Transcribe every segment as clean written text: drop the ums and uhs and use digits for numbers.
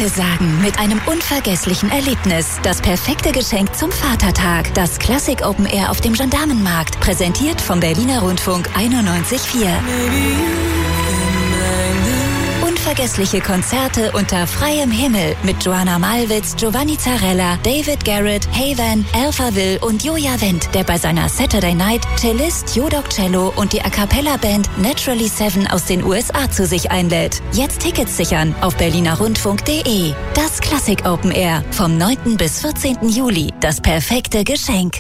Danke sagen mit einem unvergesslichen Erlebnis. Das perfekte Geschenk zum Vatertag. Das Classic Open Air auf dem Gendarmenmarkt. Präsentiert vom Berliner Rundfunk 91.4. Unvergessliche Konzerte unter freiem Himmel mit Joanna Malwitz, Giovanni Zarella, David Garrett, Haven, Alphaville und Joja Wendt, der bei seiner Saturday Night Cellist Jodok Cello und die A Cappella Band Naturally Seven aus den USA zu sich einlädt. Jetzt Tickets sichern auf berlinerrundfunk.de. Das Classic Open Air vom 9. bis 14. Juli. Das perfekte Geschenk.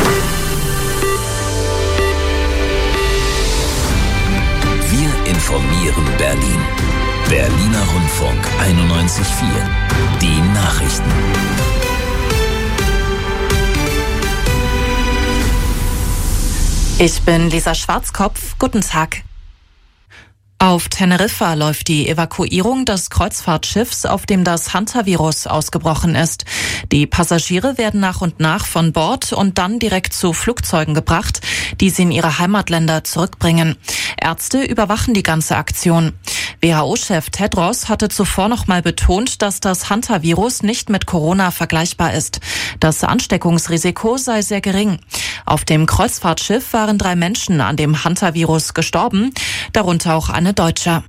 Wir informieren Berlin. Berliner Rundfunk 91.4. Die Nachrichten. Ich bin Lisa Schwarzkopf. Guten Tag. Auf Teneriffa läuft die Evakuierung des Kreuzfahrtschiffs, auf dem das Hantavirus ausgebrochen ist. Die Passagiere werden nach und nach von Bord und dann direkt zu Flugzeugen gebracht, die sie in ihre Heimatländer zurückbringen. Ärzte überwachen die ganze Aktion. WHO-Chef Tedros hatte zuvor noch mal betont, dass das Hantavirus nicht mit Corona vergleichbar ist. Das Ansteckungsrisiko sei sehr gering. Auf dem Kreuzfahrtschiff waren 3 Menschen an dem Hantavirus gestorben, darunter auch eine Deutsche.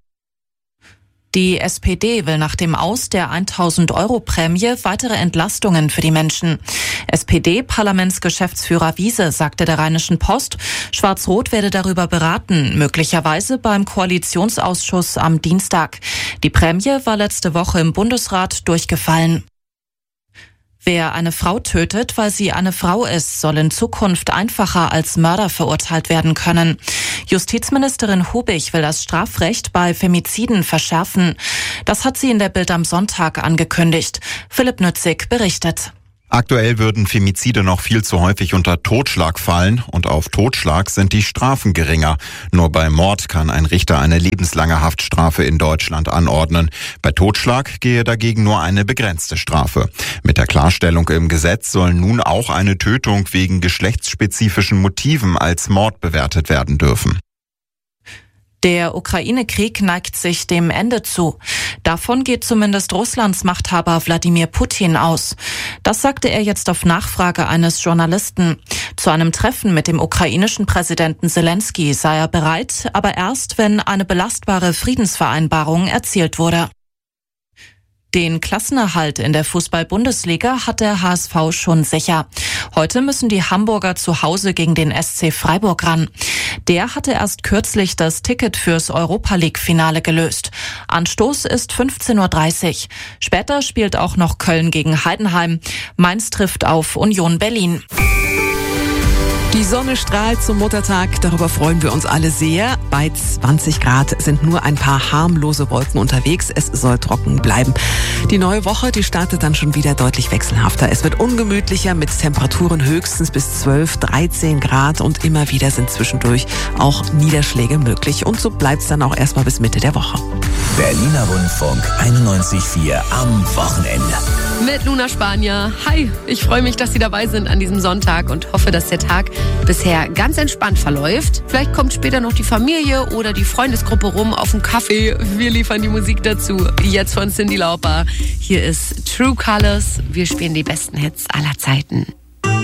Die SPD will nach dem Aus der 1.000-Euro-Prämie weitere Entlastungen für die Menschen. SPD-Parlamentsgeschäftsführer Wiese sagte der Rheinischen Post, Schwarz-Rot werde darüber beraten, möglicherweise beim Koalitionsausschuss am Dienstag. Die Prämie war letzte Woche im Bundesrat durchgefallen. Wer eine Frau tötet, weil sie eine Frau ist, soll in Zukunft einfacher als Mörder verurteilt werden können. Justizministerin Hubig will das Strafrecht bei Femiziden verschärfen. Das hat sie in der Bild am Sonntag angekündigt. Philipp Nützig berichtet. Aktuell würden Femizide noch viel zu häufig unter Totschlag fallen und auf Totschlag sind die Strafen geringer. Nur bei Mord kann ein Richter eine lebenslange Haftstrafe in Deutschland anordnen. Bei Totschlag gehe dagegen nur eine begrenzte Strafe. Mit der Klarstellung im Gesetz soll nun auch eine Tötung wegen geschlechtsspezifischen Motiven als Mord bewertet werden dürfen. Der Ukraine-Krieg neigt sich dem Ende zu. Davon geht zumindest Russlands Machthaber Wladimir Putin aus. Das sagte er jetzt auf Nachfrage eines Journalisten. Zu einem Treffen mit dem ukrainischen Präsidenten Zelensky sei er bereit, aber erst, wenn eine belastbare Friedensvereinbarung erzielt wurde. Den Klassenerhalt in der Fußball-Bundesliga hat der HSV schon sicher. Heute müssen die Hamburger zu Hause gegen den SC Freiburg ran. Der hatte erst kürzlich das Ticket fürs Europa-League-Finale gelöst. Anstoß ist 15.30 Uhr. Später spielt auch noch Köln gegen Heidenheim. Mainz trifft auf Union Berlin. Die Sonne strahlt zum Muttertag, darüber freuen wir uns alle sehr. Bei 20 Grad sind nur ein paar harmlose Wolken unterwegs. Es soll trocken bleiben. Die neue Woche, die startet dann schon wieder deutlich wechselhafter. Es wird ungemütlicher mit Temperaturen höchstens bis 12, 13 Grad und immer wieder sind zwischendurch auch Niederschläge möglich. Und so bleibt es dann auch erstmal bis Mitte der Woche. Berliner Rundfunk 91.4 am Wochenende. Mit Luna Spanier. Hi, ich freue mich, dass Sie dabei sind an diesem Sonntag und hoffe, dass der Tag bisher ganz entspannt verläuft. Vielleicht kommt später noch die Familie oder die Freundesgruppe rum auf einen Kaffee. Wir liefern die Musik dazu. Jetzt von Cyndi Lauper. Hier ist True Colors. Wir spielen die besten Hits aller Zeiten.